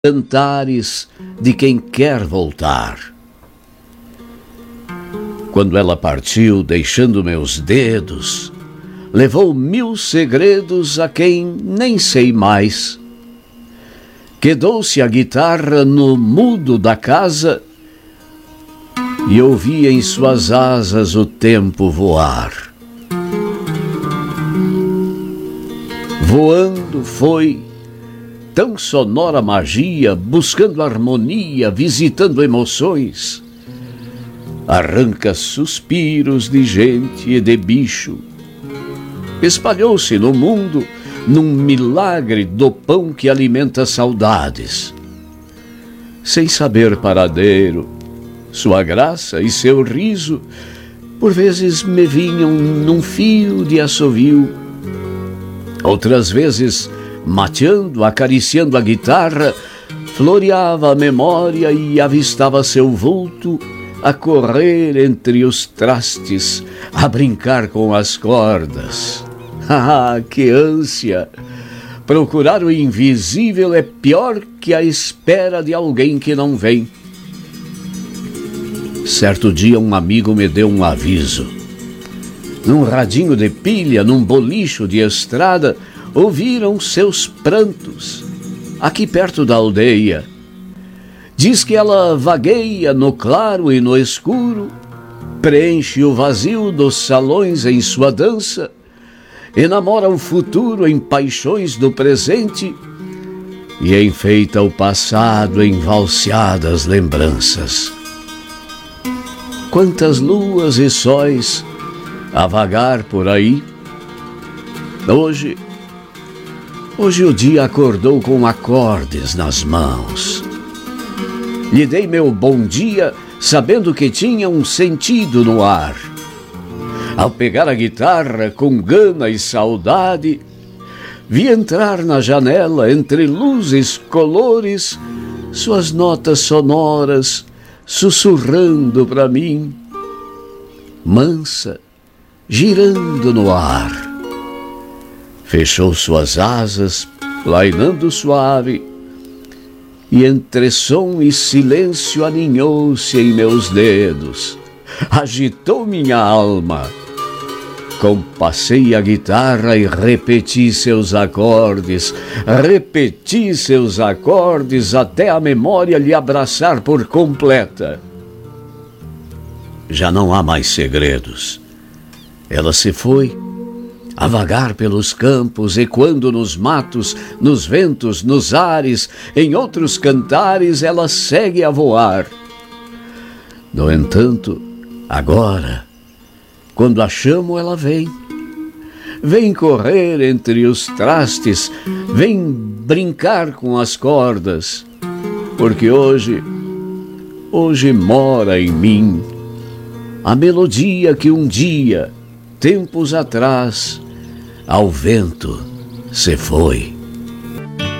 cantares de quem quer voltar. Quando ela partiu, deixando meus dedos, levou 1000 segredos a quem nem sei mais. Quedou-se a guitarra no mudo da casa e ouvi em suas asas o tempo voar. Voando foi tão sonora magia, buscando harmonia, visitando emoções. Arranca suspiros de gente e de bicho. Espalhou-se no mundo num milagre do pão que alimenta saudades. Sem saber paradeiro, sua graça e seu riso, por vezes me vinham num fio de assovio. Outras vezes, mateando, acariciando a guitarra, floreava a memória e avistava seu vulto a correr entre os trastes, a brincar com as cordas. Ah, que ânsia! Procurar o invisível é pior que a espera de alguém que não vem. Certo dia um amigo me deu um aviso. Num radinho de pilha, num bolicho de estrada, ouviram seus prantos, aqui perto da aldeia. Diz que ela vagueia no claro e no escuro, preenche o vazio dos salões em sua dança, enamora o futuro em paixões do presente e enfeita o passado em valseadas lembranças. Quantas luas e sóis a vagar por aí. Hoje o dia acordou com acordes nas mãos. Lhe dei meu bom dia, sabendo que tinha um sentido no ar. Ao pegar a guitarra com gana e saudade, vi entrar na janela, entre luzes, colores, suas notas sonoras sussurrando para mim, mansa, girando no ar. Fechou suas asas, plainando suave, e entre som e silêncio aninhou-se em meus dedos, agitou minha alma. Compassei a guitarra e repeti seus acordes até a memória lhe abraçar por completa. Já não há mais segredos. Ela se foi, a vagar pelos campos, ecoando nos matos, nos ventos, nos ares, em outros cantares ela segue a voar. No entanto, agora, quando a chamo, ela vem. Vem correr entre os trastes, vem brincar com as cordas, porque hoje mora em mim a melodia que um dia, tempos atrás, ao vento se foi.